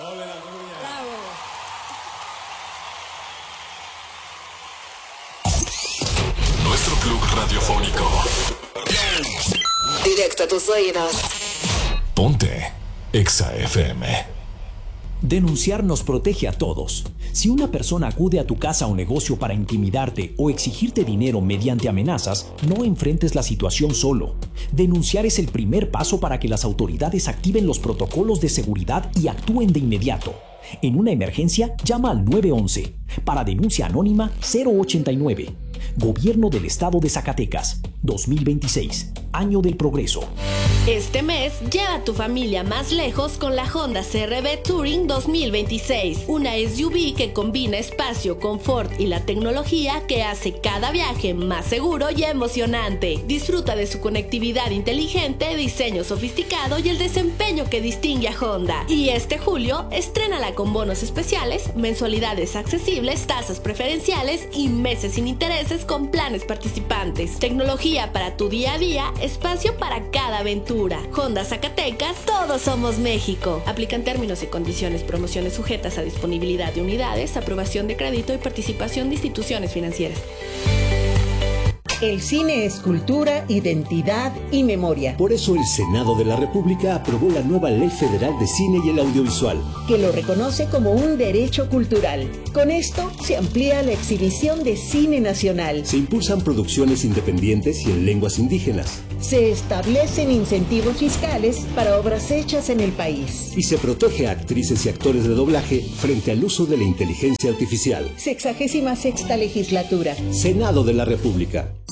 Bravo. Nuestro club radiofónico. Directo a tus oídos. Ponte Exa FM. Denunciar nos protege a todos. Si una persona acude a tu casa o negocio para intimidarte o exigirte dinero mediante amenazas, no enfrentes la situación solo. Denunciar es el primer paso para que las autoridades activen los protocolos de seguridad y actúen de inmediato. En una emergencia, llama al 911. Para denuncia anónima, 089. Gobierno del Estado de Zacatecas, 2026, Año del Progreso. Este mes, lleva a tu familia más lejos con la Honda CR-V Touring 2026, una SUV que combina espacio, confort y la tecnología que hace cada viaje más seguro y emocionante. Disfruta de su conectividad inteligente, diseño sofisticado y el desempeño que distingue a Honda. Y este julio, estrénala con bonos especiales, mensualidades accesibles, tasas preferenciales y meses sin intereses con planes participantes. Tecnología para tu día a día, espacio para cada aventura. Honda Zacatecas, todos somos México. Aplican términos y condiciones, promociones sujetas a disponibilidad de unidades, aprobación de crédito y participación de instituciones financieras. El cine es cultura, identidad y memoria. Por eso el Senado de la República aprobó la nueva Ley Federal de Cine y el Audiovisual, que lo reconoce como un derecho cultural. Con esto se amplía la exhibición de cine nacional. Se impulsan producciones independientes y en lenguas indígenas. Se establecen incentivos fiscales para obras hechas en el país. Y se protege a actrices y actores de doblaje frente al uso de la inteligencia artificial. 66ª legislatura. Senado de la República.